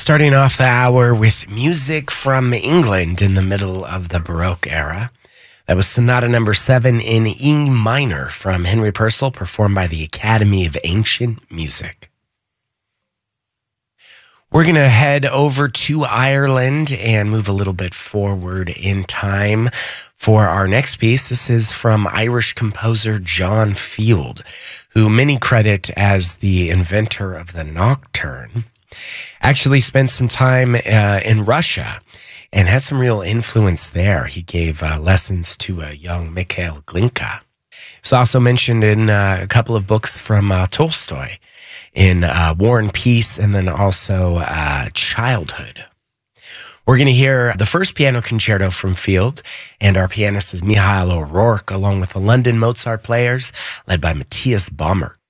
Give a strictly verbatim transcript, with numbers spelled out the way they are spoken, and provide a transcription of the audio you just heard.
Starting off the hour with music from England in the middle of the Baroque era. That was Sonata number seven in E minor from Henry Purcell, performed by the Academy of Ancient Music. We're going to head over to Ireland and move a little bit forward in time for our next piece. This is from Irish composer John Field, who many credit as the inventor of the nocturne. Actually spent some time uh, in Russia and had some real influence there. He gave uh, lessons to a young Mikhail Glinka. It's also mentioned in uh, a couple of books from uh, Tolstoy, in uh, War and Peace, and then also uh, Childhood. We're going to hear the first piano concerto from Field, and our pianist is Michael O'Rourke, along with the London Mozart Players, led by Matthias Baumert.